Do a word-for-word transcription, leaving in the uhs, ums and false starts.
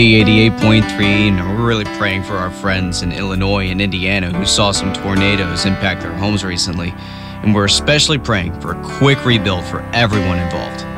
eighty-eight point three, and we're really praying for our friends in Illinois and Indiana who saw some tornadoes impact their homes recently. And we're especially praying for a quick rebuild for everyone involved.